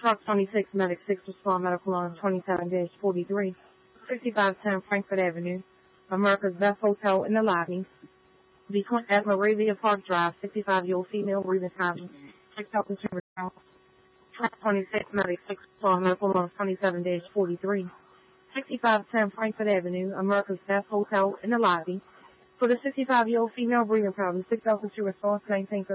Truck 26, Medic 6, Respond Medical on 27-43, 6510 Frankfurt Avenue, America's Best Hotel in the lobby, at Moravia Park Drive, 65-year-old female, breathing problems, 6,000 Truck 26, Medic 6, Respond Medical on 27-43, 6510 Frankfurt Avenue, America's Best Hotel in the lobby, for the 65-year-old female breathing problems, 6,002 response, 1930.